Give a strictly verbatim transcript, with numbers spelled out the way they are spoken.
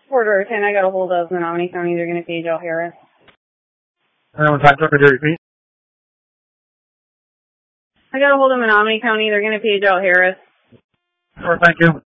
Order ten, I got a hold of Menominee County. They're going to page out Harris. Um, time check, could you repeat? I got a hold of Menominee County. They're going to page out Harris. Sure, thank you.